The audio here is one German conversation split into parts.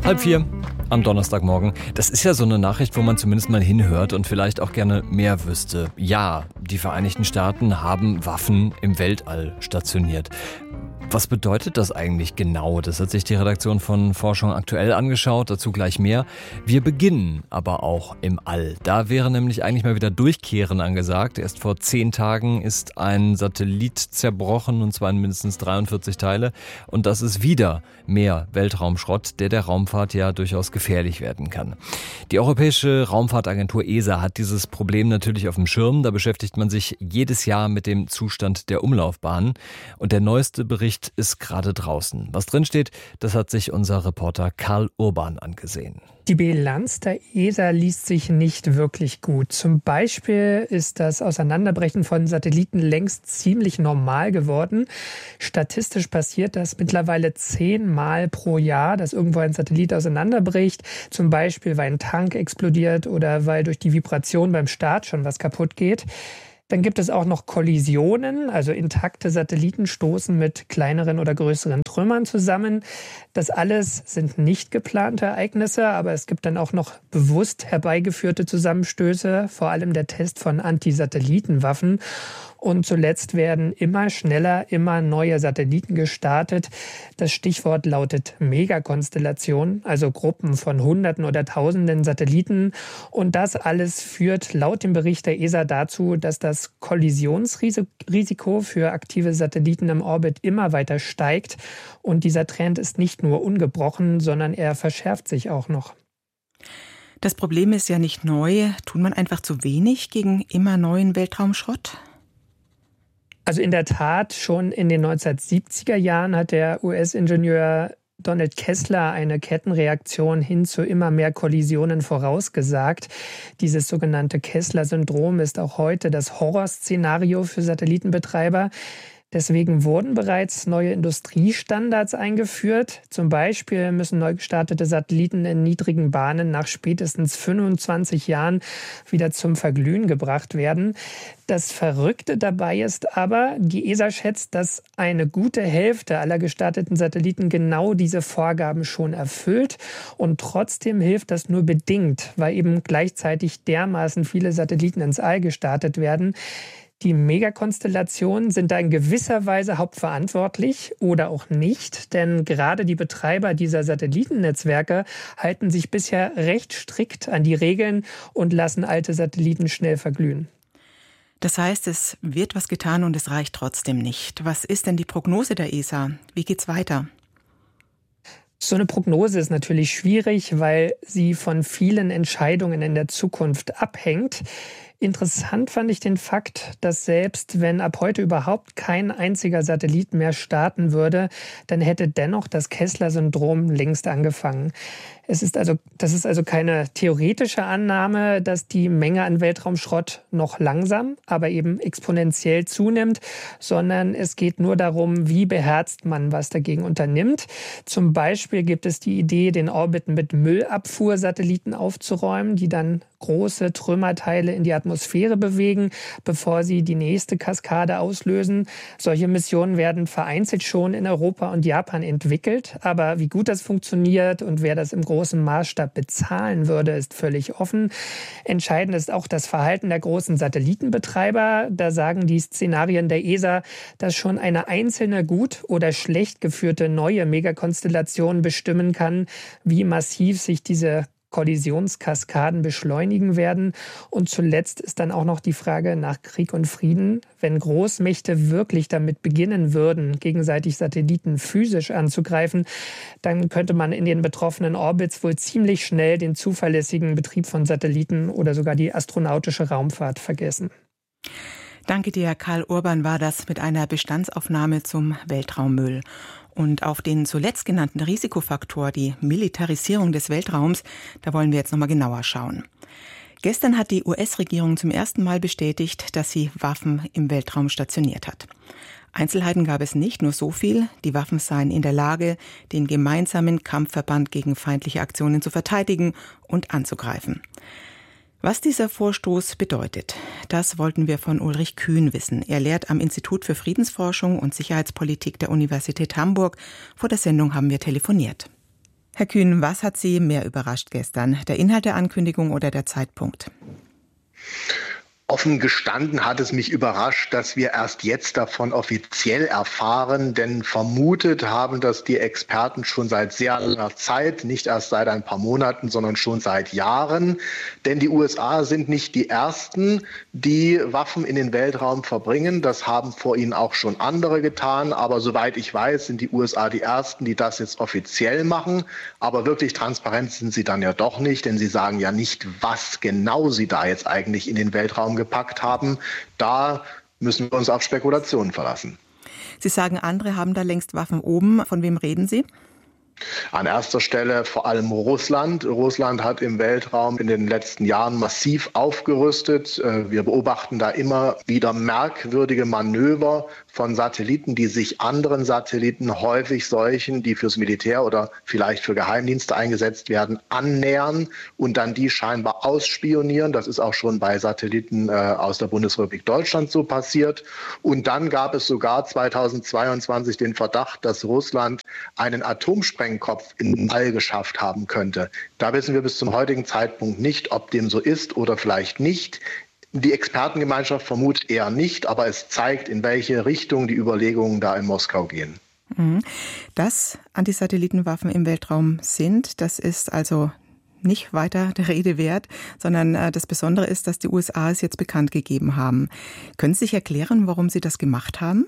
3:30 am Donnerstagmorgen. Das ist ja so eine Nachricht, wo man zumindest mal hinhört und vielleicht auch gerne mehr wüsste. Ja, die Vereinigten Staaten haben Waffen im Weltall stationiert. Was bedeutet das eigentlich genau? Das hat sich die Redaktion von Forschung aktuell angeschaut, dazu gleich mehr. Wir beginnen aber auch im All. Da wäre nämlich eigentlich mal wieder Durchkehren angesagt. Erst vor 10 Tagen ist ein Satellit zerbrochen, und zwar in mindestens 43 Teile. Und das ist wieder mehr Weltraumschrott, der Raumfahrt ja durchaus gefährlich werden kann. Die Europäische Raumfahrtagentur ESA hat dieses Problem natürlich auf dem Schirm. Da beschäftigt man sich jedes Jahr mit dem Zustand der Umlaufbahnen. Und der neueste Bericht ist gerade draußen. Was drinsteht, das hat sich unser Reporter Karl Urban angesehen. Die Bilanz der ESA liest sich nicht wirklich gut. Zum Beispiel ist das Auseinanderbrechen von Satelliten längst ziemlich normal geworden. Statistisch passiert das mittlerweile 10-mal pro Jahr, dass irgendwo ein Satellit auseinanderbricht. Zum Beispiel, weil ein Tank explodiert oder weil durch die Vibration beim Start schon was kaputt geht. Dann gibt es auch noch Kollisionen, also intakte Satelliten stoßen mit kleineren oder größeren Trümmern zusammen. Das alles sind nicht geplante Ereignisse, aber es gibt dann auch noch bewusst herbeigeführte Zusammenstöße, vor allem der Test von Anti-Satelliten-Waffen. Und zuletzt werden immer schneller, immer neue Satelliten gestartet. Das Stichwort lautet Megakonstellation, also Gruppen von Hunderten oder Tausenden Satelliten. Und das alles führt laut dem Bericht der ESA dazu, dass das Kollisionsrisiko für aktive Satelliten im Orbit immer weiter steigt. Und dieser Trend ist nicht nur ungebrochen, sondern er verschärft sich auch noch. Das Problem ist ja nicht neu. Tut man einfach zu wenig gegen immer neuen Weltraumschrott? Also in der Tat, schon in den 1970er Jahren hat der US-Ingenieur Donald Kessler eine Kettenreaktion hin zu immer mehr Kollisionen vorausgesagt. Dieses sogenannte Kessler-Syndrom ist auch heute das Horrorszenario für Satellitenbetreiber. Deswegen wurden bereits neue Industriestandards eingeführt. Zum Beispiel müssen neu gestartete Satelliten in niedrigen Bahnen nach spätestens 25 Jahren wieder zum Verglühen gebracht werden. Das Verrückte dabei ist aber, die ESA schätzt, dass eine gute Hälfte aller gestarteten Satelliten genau diese Vorgaben schon erfüllt. Und trotzdem hilft das nur bedingt, weil eben gleichzeitig dermaßen viele Satelliten ins All gestartet werden. Die Megakonstellationen sind da in gewisser Weise hauptverantwortlich oder auch nicht, denn gerade die Betreiber dieser Satellitennetzwerke halten sich bisher recht strikt an die Regeln und lassen alte Satelliten schnell verglühen. Das heißt, es wird was getan und es reicht trotzdem nicht. Was ist denn die Prognose der ESA? Wie geht's weiter? So eine Prognose ist natürlich schwierig, weil sie von vielen Entscheidungen in der Zukunft abhängt. Interessant fand ich den Fakt, dass selbst wenn ab heute überhaupt kein einziger Satellit mehr starten würde, dann hätte dennoch das Kessler-Syndrom längst angefangen. Das ist also keine theoretische Annahme, dass die Menge an Weltraumschrott noch langsam, aber eben exponentiell zunimmt, sondern es geht nur darum, wie beherzt man was dagegen unternimmt. Zum Beispiel gibt es die Idee, den Orbit mit Müllabfuhrsatelliten aufzuräumen, die dann große Trümmerteile in die Atmosphäre bewegen, bevor sie die nächste Kaskade auslösen. Solche Missionen werden vereinzelt schon in Europa und Japan entwickelt. Aber wie gut das funktioniert und wer das im großen Maßstab bezahlen würde, ist völlig offen. Entscheidend ist auch das Verhalten der großen Satellitenbetreiber. Da sagen die Szenarien der ESA, dass schon eine einzelne gut oder schlecht geführte neue Megakonstellation bestimmen kann, wie massiv sich diese Kollisionskaskaden beschleunigen werden. Und zuletzt ist dann auch noch die Frage nach Krieg und Frieden. Wenn Großmächte wirklich damit beginnen würden, gegenseitig Satelliten physisch anzugreifen, dann könnte man in den betroffenen Orbits wohl ziemlich schnell den zuverlässigen Betrieb von Satelliten oder sogar die astronautische Raumfahrt vergessen. Danke dir, Karl Urban war das mit einer Bestandsaufnahme zum Weltraummüll. Und auf den zuletzt genannten Risikofaktor, die Militarisierung des Weltraums, da wollen wir jetzt nochmal genauer schauen. Gestern hat die US-Regierung zum ersten Mal bestätigt, dass sie Waffen im Weltraum stationiert hat. Einzelheiten gab es nicht, nur so viel: Die Waffen seien in der Lage, den gemeinsamen Kampfverband gegen feindliche Aktionen zu verteidigen und anzugreifen. Was dieser Vorstoß bedeutet, das wollten wir von Ulrich Kühn wissen. Er lehrt am Institut für Friedensforschung und Sicherheitspolitik der Universität Hamburg. Vor der Sendung haben wir telefoniert. Herr Kühn, was hat Sie mehr überrascht gestern? Der Inhalt der Ankündigung oder der Zeitpunkt? Offen gestanden hat es mich überrascht, dass wir erst jetzt davon offiziell erfahren, denn vermutet haben das die Experten schon seit sehr langer Zeit, nicht erst seit ein paar Monaten, sondern schon seit Jahren. Denn die USA sind nicht die Ersten, die Waffen in den Weltraum verbringen. Das haben vor ihnen auch schon andere getan. Aber soweit ich weiß, sind die USA die Ersten, die das jetzt offiziell machen. Aber wirklich transparent sind sie dann ja doch nicht, denn sie sagen ja nicht, was genau sie da jetzt eigentlich in den Weltraum gepackt haben. Da müssen wir uns auf Spekulationen verlassen. Sie sagen, andere haben da längst Waffen oben. Von wem reden Sie? An erster Stelle vor allem Russland. Russland hat im Weltraum in den letzten Jahren massiv aufgerüstet. Wir beobachten da immer wieder merkwürdige Manöver von Satelliten, die sich anderen Satelliten, häufig solchen, die fürs Militär oder vielleicht für Geheimdienste eingesetzt werden, annähern und dann die scheinbar ausspionieren. Das ist auch schon bei Satelliten aus der Bundesrepublik Deutschland so passiert. Und dann gab es sogar 2022 den Verdacht, dass Russland einen Atomsprengkopf in All geschafft haben könnte. Da wissen wir bis zum heutigen Zeitpunkt nicht, ob dem so ist oder vielleicht nicht. Die Expertengemeinschaft vermutet eher nicht, aber es zeigt, in welche Richtung die Überlegungen da in Moskau gehen. Dass Antisatellitenwaffen im Weltraum sind, das ist also nicht weiter der Rede wert, sondern das Besondere ist, dass die USA es jetzt bekannt gegeben haben. Können Sie sich erklären, warum Sie das gemacht haben?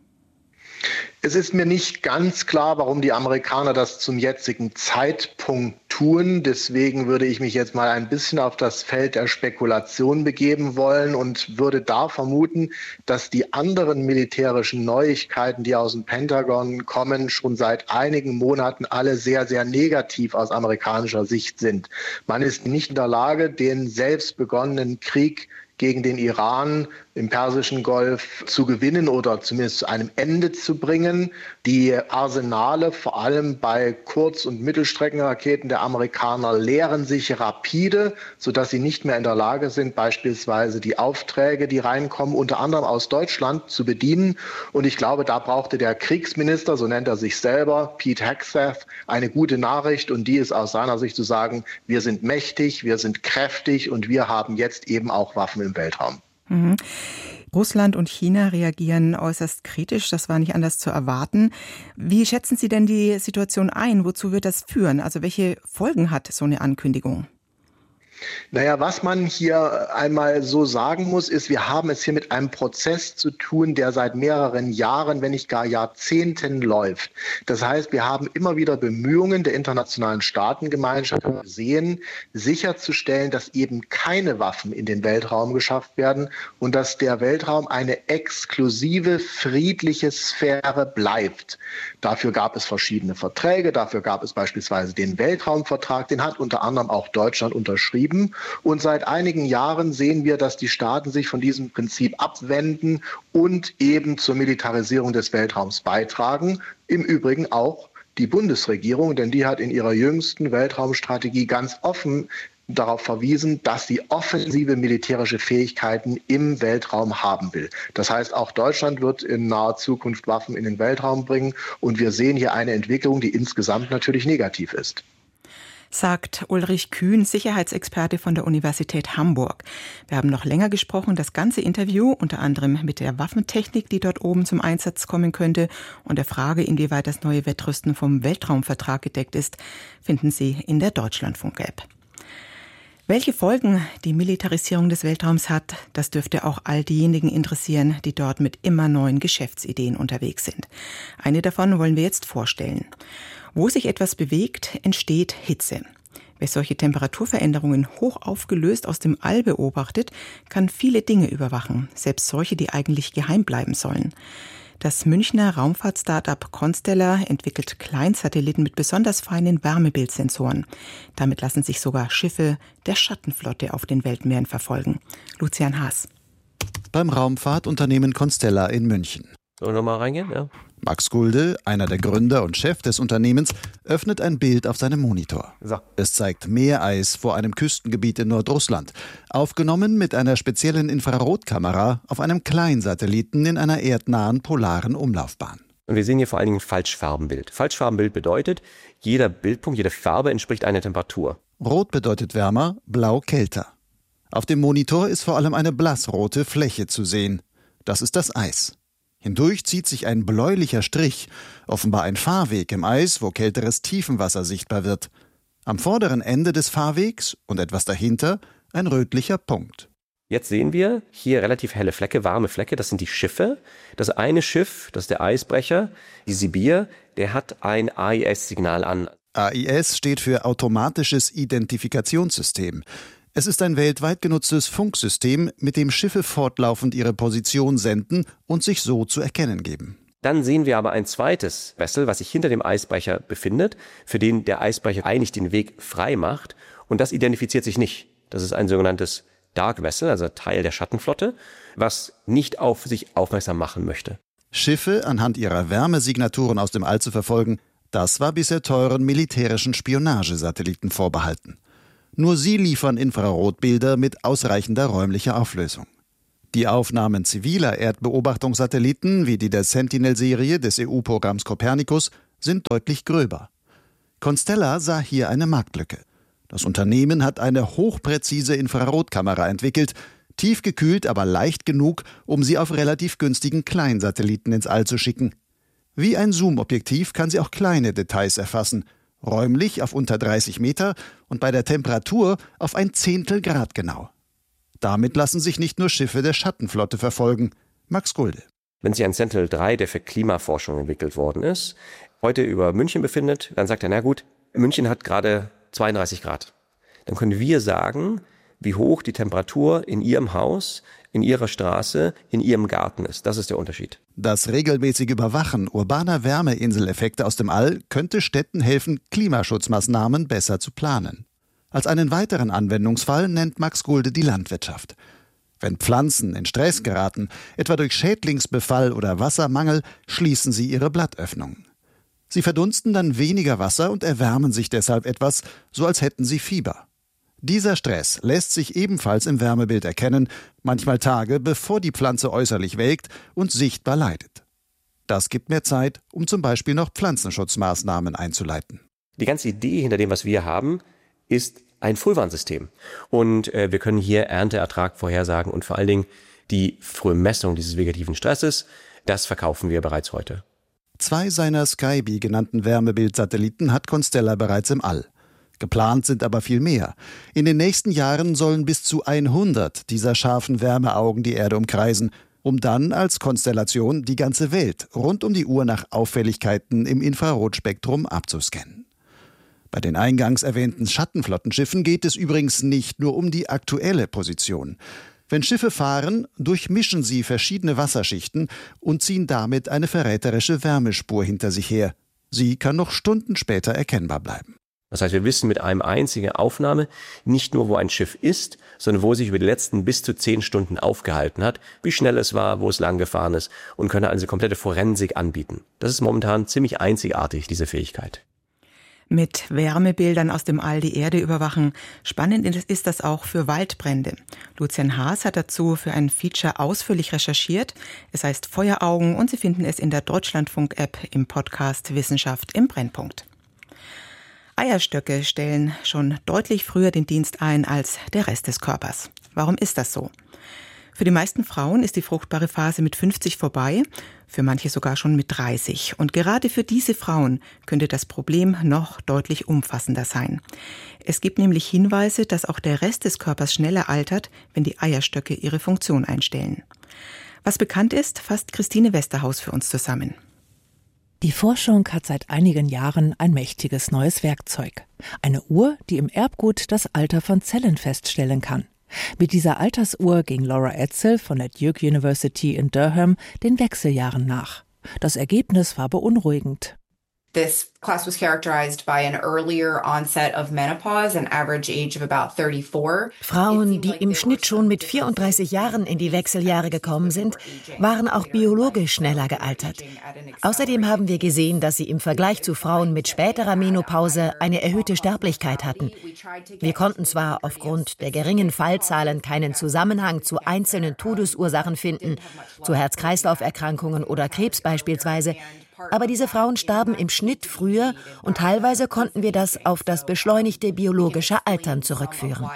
Es ist mir nicht ganz klar, warum die Amerikaner das zum jetzigen Zeitpunkt tun. Deswegen würde ich mich jetzt mal ein bisschen auf das Feld der Spekulation begeben wollen und würde da vermuten, dass die anderen militärischen Neuigkeiten, die aus dem Pentagon kommen, schon seit einigen Monaten alle sehr, sehr negativ aus amerikanischer Sicht sind. Man ist nicht in der Lage, den selbst begonnenen Krieg gegen den Iran im Persischen Golf zu gewinnen oder zumindest zu einem Ende zu bringen. Die Arsenale, vor allem bei Kurz- und Mittelstreckenraketen der Amerikaner, leeren sich rapide, sodass sie nicht mehr in der Lage sind, beispielsweise die Aufträge, die reinkommen, unter anderem aus Deutschland, zu bedienen. Und ich glaube, da brauchte der Kriegsminister, so nennt er sich selber, Pete Hegseth, eine gute Nachricht. Und die ist aus seiner Sicht zu sagen, wir sind mächtig, wir sind kräftig und wir haben jetzt eben auch Waffen im Weltraum. Russland und China reagieren äußerst kritisch, das war nicht anders zu erwarten. Wie schätzen Sie denn die Situation ein? Wozu wird das führen? Also welche Folgen hat so eine Ankündigung? Naja, was man hier einmal so sagen muss, ist, wir haben es hier mit einem Prozess zu tun, der seit mehreren Jahren, wenn nicht gar Jahrzehnten läuft. Das heißt, wir haben immer wieder Bemühungen der internationalen Staatengemeinschaft gesehen, sicherzustellen, dass eben keine Waffen in den Weltraum geschafft werden und dass der Weltraum eine exklusive, friedliche Sphäre bleibt. Dafür gab es verschiedene Verträge, dafür gab es beispielsweise den Weltraumvertrag, den hat unter anderem auch Deutschland unterschrieben. Und seit einigen Jahren sehen wir, dass die Staaten sich von diesem Prinzip abwenden und eben zur Militarisierung des Weltraums beitragen. Im Übrigen auch die Bundesregierung, denn die hat in ihrer jüngsten Weltraumstrategie ganz offen darauf verwiesen, dass sie offensive militärische Fähigkeiten im Weltraum haben will. Das heißt, auch Deutschland wird in naher Zukunft Waffen in den Weltraum bringen. Und wir sehen hier eine Entwicklung, die insgesamt natürlich negativ ist. Sagt Ulrich Kühn, Sicherheitsexperte von der Universität Hamburg. Wir haben noch länger gesprochen, das ganze Interview, unter anderem mit der Waffentechnik, die dort oben zum Einsatz kommen könnte, und der Frage, inwieweit das neue Wettrüsten vom Weltraumvertrag gedeckt ist, finden Sie in der Deutschlandfunk-App. Welche Folgen die Militarisierung des Weltraums hat, das dürfte auch all diejenigen interessieren, die dort mit immer neuen Geschäftsideen unterwegs sind. Eine davon wollen wir jetzt vorstellen. Wo sich etwas bewegt, entsteht Hitze. Wer solche Temperaturveränderungen hoch aufgelöst aus dem All beobachtet, kann viele Dinge überwachen, selbst solche, die eigentlich geheim bleiben sollen. Das Münchner Raumfahrt-Startup Constellar entwickelt Kleinsatelliten mit besonders feinen Wärmebildsensoren. Damit lassen sich sogar Schiffe der Schattenflotte auf den Weltmeeren verfolgen. Lucian Haas. Beim Raumfahrtunternehmen Constellar in München. Sollen wir mal reingehen? Ja. Max Gulde, einer der Gründer und Chef des Unternehmens, öffnet ein Bild auf seinem Monitor. So. Es zeigt Meereis vor einem Küstengebiet in Nordrussland, aufgenommen mit einer speziellen Infrarotkamera auf einem Kleinsatelliten in einer erdnahen polaren Umlaufbahn. Und wir sehen hier vor allen Dingen ein Falschfarbenbild. Falschfarbenbild bedeutet, jeder Bildpunkt, jede Farbe entspricht einer Temperatur. Rot bedeutet wärmer, blau kälter. Auf dem Monitor ist vor allem eine blassrote Fläche zu sehen. Das ist das Eis. Hindurch zieht sich ein bläulicher Strich, offenbar ein Fahrweg im Eis, wo kälteres Tiefenwasser sichtbar wird. Am vorderen Ende des Fahrwegs und etwas dahinter ein rötlicher Punkt. Jetzt sehen wir hier relativ helle Flecke, warme Flecke, das sind die Schiffe. Das eine Schiff, das ist der Eisbrecher, die Sibir, der hat ein AIS-Signal an. AIS steht für Automatisches Identifikationssystem. Es ist ein weltweit genutztes Funksystem, mit dem Schiffe fortlaufend ihre Position senden und sich so zu erkennen geben. Dann sehen wir aber ein zweites Vessel, was sich hinter dem Eisbrecher befindet, für den der Eisbrecher eigentlich den Weg frei macht. Und das identifiziert sich nicht. Das ist ein sogenanntes Dark Vessel, also Teil der Schattenflotte, was nicht auf sich aufmerksam machen möchte. Schiffe anhand ihrer Wärmesignaturen aus dem All zu verfolgen, das war bisher teuren militärischen Spionagesatelliten vorbehalten. Nur sie liefern Infrarotbilder mit ausreichender räumlicher Auflösung. Die Aufnahmen ziviler Erdbeobachtungssatelliten, wie die der Sentinel-Serie des EU-Programms Copernicus, sind deutlich gröber. Constella sah hier eine Marktlücke. Das Unternehmen hat eine hochpräzise Infrarotkamera entwickelt, tiefgekühlt, aber leicht genug, um sie auf relativ günstigen Kleinsatelliten ins All zu schicken. Wie ein Zoomobjektiv kann sie auch kleine Details erfassen, räumlich auf unter 30 Meter und bei der Temperatur auf 1/10 Grad genau. Damit lassen sich nicht nur Schiffe der Schattenflotte verfolgen. Max Gulde. Wenn sich ein Sentinel-3, der für Klimaforschung entwickelt worden ist, heute über München befindet, dann sagt er, na gut, München hat gerade 32 Grad. Dann können wir sagen, wie hoch die Temperatur in Ihrem Haus, in Ihrer Straße, in Ihrem Garten ist. Das ist der Unterschied. Das regelmäßige Überwachen urbaner Wärmeinseleffekte aus dem All könnte Städten helfen, Klimaschutzmaßnahmen besser zu planen. Als einen weiteren Anwendungsfall nennt Max Gulde die Landwirtschaft. Wenn Pflanzen in Stress geraten, etwa durch Schädlingsbefall oder Wassermangel, schließen sie ihre Blattöffnungen. Sie verdunsten dann weniger Wasser und erwärmen sich deshalb etwas, so als hätten sie Fieber. Dieser Stress lässt sich ebenfalls im Wärmebild erkennen, manchmal Tage, bevor die Pflanze äußerlich welkt und sichtbar leidet. Das gibt mehr Zeit, um zum Beispiel noch Pflanzenschutzmaßnahmen einzuleiten. Die ganze Idee hinter dem, was wir haben, ist ein Frühwarnsystem. Und wir können hier Ernteertrag vorhersagen und vor allen Dingen die frühe Messung dieses vegetativen Stresses, das verkaufen wir bereits heute. 2 seiner Skybee genannten Wärmebildsatelliten hat Constella bereits im All. Geplant sind aber viel mehr. In den nächsten Jahren sollen bis zu 100 dieser scharfen Wärmeaugen die Erde umkreisen, um dann als Konstellation die ganze Welt rund um die Uhr nach Auffälligkeiten im Infrarotspektrum abzuscannen. Bei den eingangs erwähnten Schattenflottenschiffen geht es übrigens nicht nur um die aktuelle Position. Wenn Schiffe fahren, durchmischen sie verschiedene Wasserschichten und ziehen damit eine verräterische Wärmespur hinter sich her. Sie kann noch Stunden später erkennbar bleiben. Das heißt, wir wissen mit einer einzigen Aufnahme nicht nur, wo ein Schiff ist, sondern wo es sich über die letzten bis zu 10 Stunden aufgehalten hat, wie schnell es war, wo es lang gefahren ist und können also komplette Forensik anbieten. Das ist momentan ziemlich einzigartig, diese Fähigkeit. Mit Wärmebildern aus dem All die Erde überwachen. Spannend ist das auch für Waldbrände. Lucian Haas hat dazu für ein Feature ausführlich recherchiert. Es heißt Feueraugen und Sie finden es in der Deutschlandfunk-App im Podcast Wissenschaft im Brennpunkt. Eierstöcke stellen schon deutlich früher den Dienst ein als der Rest des Körpers. Warum ist das so? Für die meisten Frauen ist die fruchtbare Phase mit 50 vorbei, für manche sogar schon mit 30. Und gerade für diese Frauen könnte das Problem noch deutlich umfassender sein. Es gibt nämlich Hinweise, dass auch der Rest des Körpers schneller altert, wenn die Eierstöcke ihre Funktion einstellen. Was bekannt ist, fasst Christine Westerhaus für uns zusammen. Die Forschung hat seit einigen Jahren ein mächtiges neues Werkzeug. Eine Uhr, die im Erbgut das Alter von Zellen feststellen kann. Mit dieser Altersuhr ging Laura Edsel von der Duke University in Durham den Wechseljahren nach. Das Ergebnis war beunruhigend. class was characterized by an earlier onset of menopause, an average age of about 34. Frauen, die im Schnitt schon mit 34 Jahren in die Wechseljahre gekommen sind, waren auch biologisch schneller gealtert. Außerdem haben wir gesehen, dass sie im Vergleich zu Frauen mit späterer Menopause eine erhöhte Sterblichkeit hatten. Wir konnten zwar aufgrund der geringen Fallzahlen keinen Zusammenhang zu einzelnen Todesursachen finden, zu Herz-Kreislauf-Erkrankungen oder Krebs beispielsweise, aber diese Frauen starben im Schnitt früher und teilweise konnten wir das auf das beschleunigte biologische Altern zurückführen.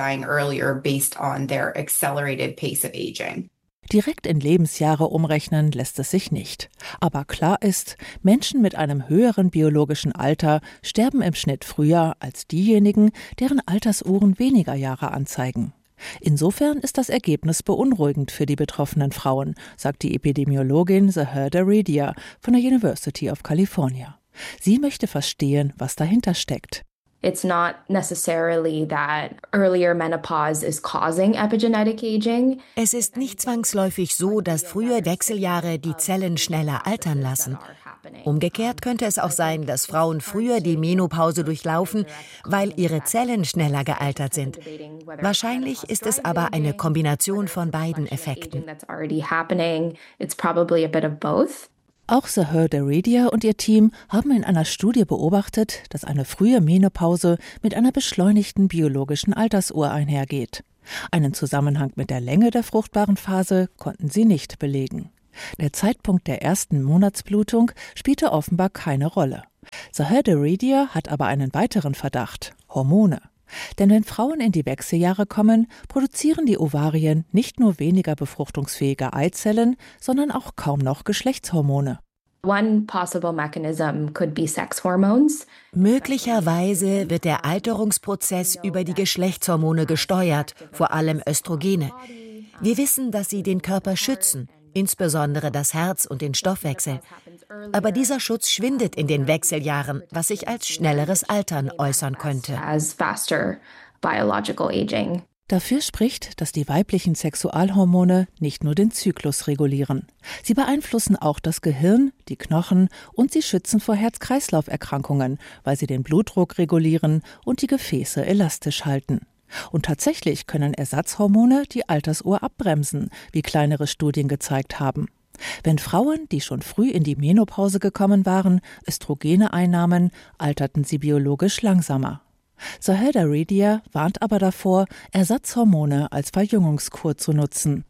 Direkt in Lebensjahre umrechnen lässt es sich nicht. Aber klar ist, Menschen mit einem höheren biologischen Alter sterben im Schnitt früher als diejenigen, deren Altersuhren weniger Jahre anzeigen. Insofern ist das Ergebnis beunruhigend für die betroffenen Frauen, sagt die Epidemiologin Zahirda Redia von der University of California. Sie möchte verstehen, was dahinter steckt. It's not necessarily that earlier menopause is causing epigenetic aging. Es ist nicht zwangsläufig so, dass frühe Wechseljahre die Zellen schneller altern lassen. Umgekehrt könnte es auch sein, dass Frauen früher die Menopause durchlaufen, weil ihre Zellen schneller gealtert sind. Wahrscheinlich ist es aber eine Kombination von beiden Effekten. Auch Zahirda Redia und ihr Team haben in einer Studie beobachtet, dass eine frühe Menopause mit einer beschleunigten biologischen Altersuhr einhergeht. Einen Zusammenhang mit der Länge der fruchtbaren Phase konnten sie nicht belegen. Der Zeitpunkt der ersten Monatsblutung spielte offenbar keine Rolle. Zahirda Redia hat aber einen weiteren Verdacht: Hormone. Denn wenn Frauen in die Wechseljahre kommen, produzieren die Ovarien nicht nur weniger befruchtungsfähige Eizellen, sondern auch kaum noch Geschlechtshormone. One possible mechanism could be sex hormones. Möglicherweise wird der Alterungsprozess über die Geschlechtshormone gesteuert, vor allem Östrogene. Wir wissen, dass sie den Körper schützen, insbesondere das Herz und den Stoffwechsel. Aber dieser Schutz schwindet in den Wechseljahren, was sich als schnelleres Altern äußern könnte. Dafür spricht, dass die weiblichen Sexualhormone nicht nur den Zyklus regulieren. Sie beeinflussen auch das Gehirn, die Knochen und sie schützen vor Herz-Kreislauf-Erkrankungen, weil sie den Blutdruck regulieren und die Gefäße elastisch halten. Und tatsächlich können Ersatzhormone die Altersuhr abbremsen, wie kleinere Studien gezeigt haben. Wenn Frauen, die schon früh in die Menopause gekommen waren, Östrogene einnahmen, alterten sie biologisch langsamer. Zahirda Redia warnt aber davor, Ersatzhormone als Verjüngungskur zu nutzen.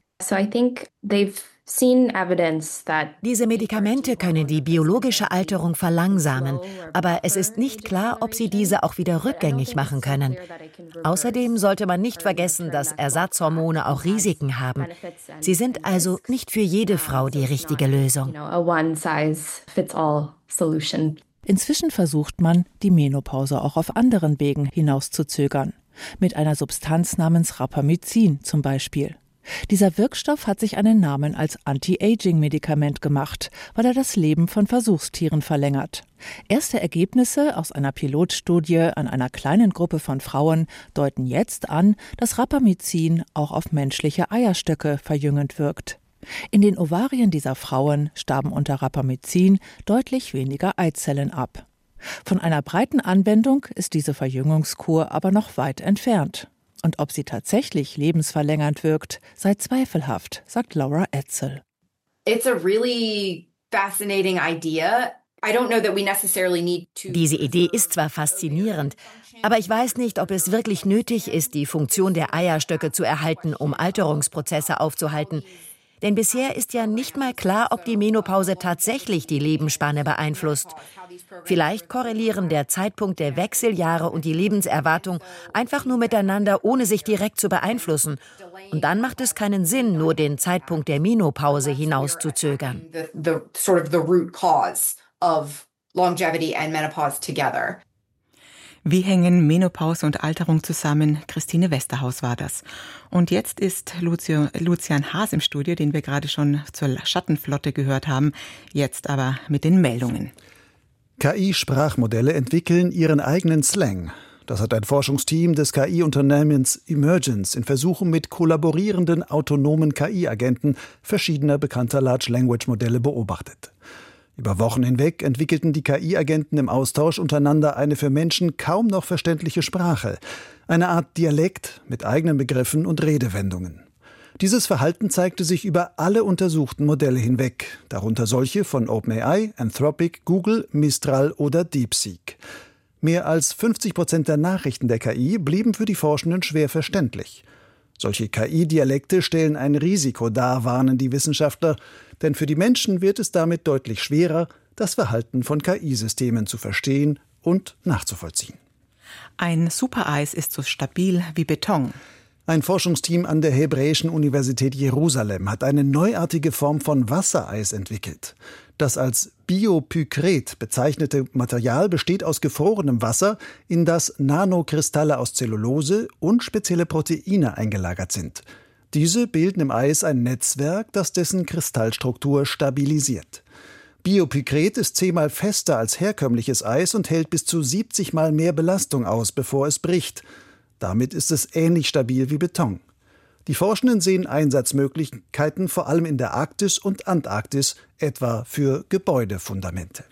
Diese Medikamente können die biologische Alterung verlangsamen, aber es ist nicht klar, ob sie diese auch wieder rückgängig machen können. Außerdem sollte man nicht vergessen, dass Ersatzhormone auch Risiken haben. Sie sind also nicht für jede Frau die richtige Lösung. Inzwischen versucht man, die Menopause auch auf anderen Wegen hinauszuzögern. Mit einer Substanz namens Rapamycin zum Beispiel. Dieser Wirkstoff hat sich einen Namen als Anti-Aging-Medikament gemacht, weil er das Leben von Versuchstieren verlängert. Erste Ergebnisse aus einer Pilotstudie an einer kleinen Gruppe von Frauen deuten jetzt an, dass Rapamycin auch auf menschliche Eierstöcke verjüngend wirkt. In den Ovarien dieser Frauen starben unter Rapamycin deutlich weniger Eizellen ab. Von einer breiten Anwendung ist diese Verjüngungskur aber noch weit entfernt. Und ob sie tatsächlich lebensverlängernd wirkt, sei zweifelhaft, sagt Laura Etzel. It's a really fascinating idea. Diese Idee ist zwar faszinierend, aber ich weiß nicht, ob es wirklich nötig ist, die Funktion der Eierstöcke zu erhalten, um Alterungsprozesse aufzuhalten. Denn bisher ist ja nicht mal klar, ob die Menopause tatsächlich die Lebensspanne beeinflusst. Vielleicht korrelieren der Zeitpunkt der Wechseljahre und die Lebenserwartung einfach nur miteinander, ohne sich direkt zu beeinflussen. Und dann macht es keinen Sinn, nur den Zeitpunkt der Menopause hinauszuzögern. Wie hängen Menopause und Alterung zusammen? Christine Westerhaus war das. Und jetzt ist Lucian Haas im Studio, den wir gerade schon zur Schattenflotte gehört haben. Jetzt aber mit den Meldungen. KI-Sprachmodelle entwickeln ihren eigenen Slang. Das hat ein Forschungsteam des KI-Unternehmens Emergence in Versuchen mit kollaborierenden autonomen KI-Agenten verschiedener bekannter Large-Language-Modelle beobachtet. Über Wochen hinweg entwickelten die KI-Agenten im Austausch untereinander eine für Menschen kaum noch verständliche Sprache, eine Art Dialekt mit eigenen Begriffen und Redewendungen. Dieses Verhalten zeigte sich über alle untersuchten Modelle hinweg, darunter solche von OpenAI, Anthropic, Google, Mistral oder DeepSeek. Mehr als 50% der Nachrichten der KI blieben für die Forschenden schwer verständlich. Solche KI-Dialekte stellen ein Risiko dar, warnen die Wissenschaftler, denn für die Menschen wird es damit deutlich schwerer, das Verhalten von KI-Systemen zu verstehen und nachzuvollziehen. Ein Supereis ist so stabil wie Beton. Ein Forschungsteam an der Hebräischen Universität Jerusalem hat eine neuartige Form von Wassereis entwickelt. Das als Biopykret bezeichnete Material besteht aus gefrorenem Wasser, in das Nanokristalle aus Zellulose und spezielle Proteine eingelagert sind. Diese bilden im Eis ein Netzwerk, das dessen Kristallstruktur stabilisiert. Biopykret ist 10-mal fester als herkömmliches Eis und hält bis zu 70-mal mehr Belastung aus, bevor es bricht. Damit ist es ähnlich stabil wie Beton. Die Forschenden sehen Einsatzmöglichkeiten vor allem in der Arktis und Antarktis, etwa für Gebäudefundamente.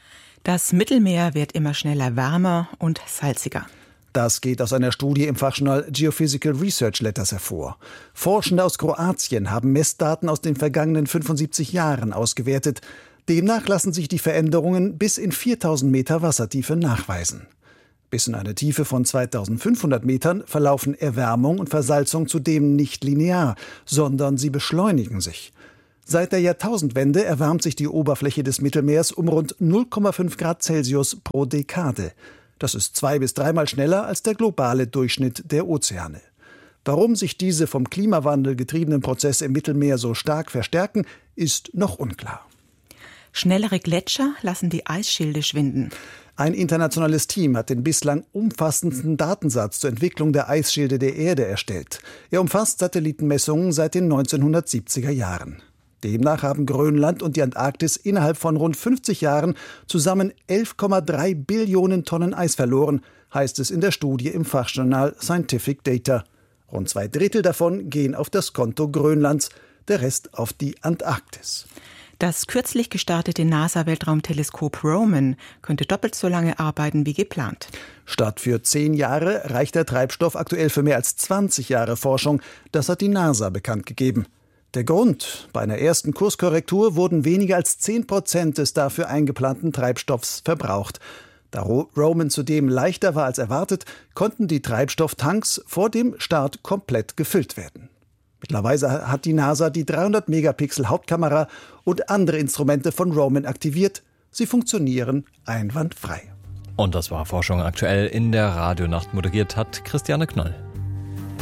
Das Mittelmeer wird immer schneller wärmer und salziger. Das geht aus einer Studie im Fachjournal Geophysical Research Letters hervor. Forschende aus Kroatien haben Messdaten aus den vergangenen 75 Jahren ausgewertet. Demnach lassen sich die Veränderungen bis in 4000 Meter Wassertiefe nachweisen. Bis in eine Tiefe von 2500 Metern verlaufen Erwärmung und Versalzung zudem nicht linear, sondern sie beschleunigen sich. Seit der Jahrtausendwende erwärmt sich die Oberfläche des Mittelmeers um rund 0,5 Grad Celsius pro Dekade. Das ist 2- bis 3-mal schneller als der globale Durchschnitt der Ozeane. Warum sich diese vom Klimawandel getriebenen Prozesse im Mittelmeer so stark verstärken, ist noch unklar. Schnellere Gletscher lassen die Eisschilde schwinden. Ein internationales Team hat den bislang umfassendsten Datensatz zur Entwicklung der Eisschilde der Erde erstellt. Er umfasst Satellitenmessungen seit den 1970er Jahren. Demnach haben Grönland und die Antarktis innerhalb von rund 50 Jahren zusammen 11,3 Billionen Tonnen Eis verloren, heißt es in der Studie im Fachjournal Scientific Data. Rund 2/3 davon gehen auf das Konto Grönlands, der Rest auf die Antarktis. Das kürzlich gestartete NASA-Weltraumteleskop Roman könnte doppelt so lange arbeiten wie geplant. Statt für 10 Jahre reicht der Treibstoff aktuell für mehr als 20 Jahre Forschung. Das hat die NASA bekannt gegeben. Der Grund: Bei einer ersten Kurskorrektur wurden weniger als 10% des dafür eingeplanten Treibstoffs verbraucht. Da Roman zudem leichter war als erwartet, konnten die Treibstofftanks vor dem Start komplett gefüllt werden. Mittlerweile hat die NASA die 300-Megapixel-Hauptkamera und andere Instrumente von Roman aktiviert. Sie funktionieren einwandfrei. Und das war Forschung aktuell in der Radionacht. Moderiert hat Christiane Knoll.